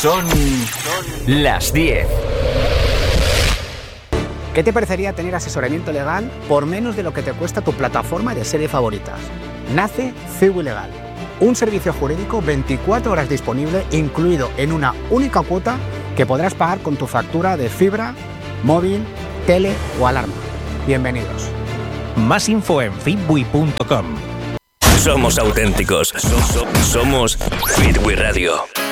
Son las 10. ¿Qué te parecería tener asesoramiento legal por menos de lo que te cuesta tu plataforma de series favoritas? Nace Cibu Legal, un servicio jurídico 24 horas disponible, incluido en una única cuota que podrás pagar con tu factura de fibra, móvil, tele o alarma. Bienvenidos. Más info en fitbui.com. Somos auténticos. Somos Fitbui Radio.